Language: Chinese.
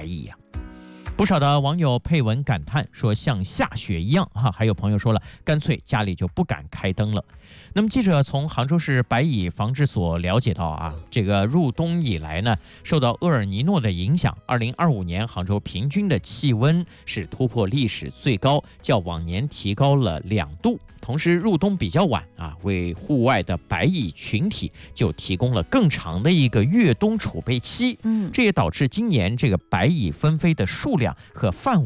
蚁呀。不少的网友配文感叹说像下雪一样哈，还有朋友说了，干脆家里就不敢开灯了。那么记者从杭州市白蚁防治所了解到啊，这个入冬以来呢，受到厄尔尼诺的影响，2025年杭州平均的气温是突破历史最高，较往年提高了2度。同时入冬比较晚啊，为户外的白蚁群体就提供了更长的一个越冬储备期。这也导致今年这个白蚁纷飞的数量和范围